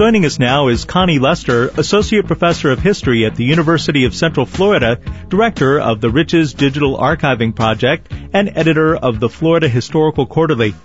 Joining us now is Connie Lester, Associate Professor of History at the University of Central Florida, Director of the Riches Digital Archiving Project, and Editor of the Florida Historical Quarterly.